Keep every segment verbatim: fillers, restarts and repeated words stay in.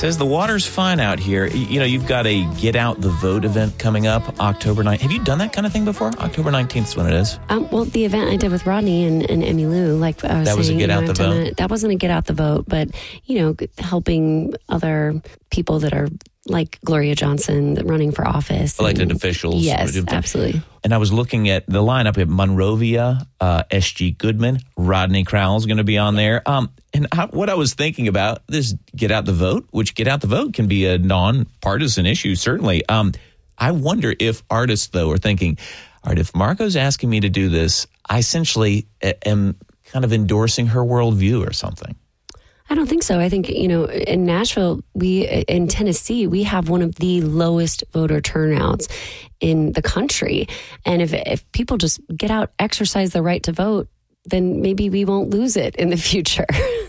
says the water's fine out here. You know, you've got a Get Out the Vote event coming up October ninth. Have you done that kind of thing before? October nineteenth is when it is. Um, well, the event I did with Rodney and, and Emmy Lou, like I was that saying. was a Get you know, Out the Vote? A, that wasn't a Get Out the Vote, but, you know, helping other people that are like Gloria Johnson running for office. Elected and, officials. Yes, absolutely. And I was looking at the lineup. We have Monrovia, uh, S G Goodman, Rodney Crowell's going to be on there. Um, and I, what I was thinking about, this Get Out the Vote, which Get Out the Vote can be a nonpartisan issue, certainly. Um, I wonder if artists, though, are thinking, all right, if Marco's asking me to do this, I essentially am kind of endorsing her worldview or something. I don't think so. I think, you know, in Nashville, we, in Tennessee, we have one of the lowest voter turnouts in the country. And if if people just get out, exercise the right to vote, then maybe we won't lose it in the future.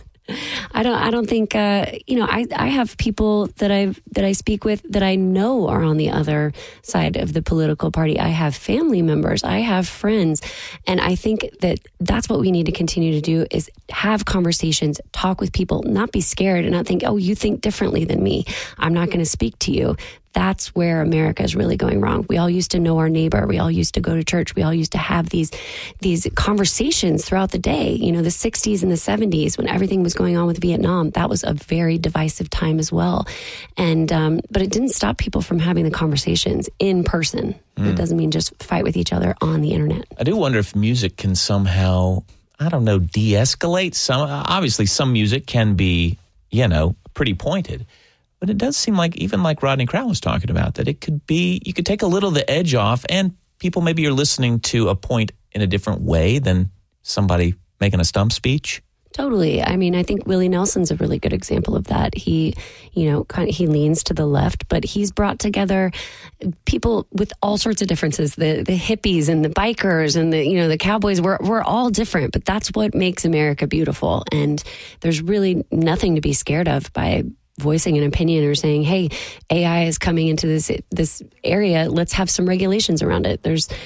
I don't. I don't think. Uh, you know, I, I have people that I that I speak with that I know are on the other side of the political party. I have family members. I have friends, and I think that that's what we need to continue to do: is have conversations, talk with people, not be scared, and not think, "Oh, you think differently than me. I'm not going to speak to you." That's where America is really going wrong. We all used to know our neighbor. We all used to go to church. We all used to have these these conversations throughout the day. You know, the sixties and the seventies, when everything was going on with Vietnam, that was a very divisive time as well. And um, but it didn't stop people from having the conversations in person. Mm. It doesn't mean just fight with each other on the internet. I do wonder if music can somehow, I don't know, de-escalate. Some obviously, some music can be, you know, pretty pointed. But it does seem like, even like Rodney Crowell was talking about, that it could be, you could take a little of the edge off, and people maybe are listening to a point in a different way than somebody making a stump speech. Totally. I mean, I think Willie Nelson's a really good example of that. He, you know, kind of, he leans to the left, but he's brought together people with all sorts of differences. The the hippies and the bikers and the, you know, the cowboys, we're, we're all different, but that's what makes America beautiful. And there's really nothing to be scared of by voicing an opinion or saying, hey, A I is coming into this this area. Let's have some regulations around it. There's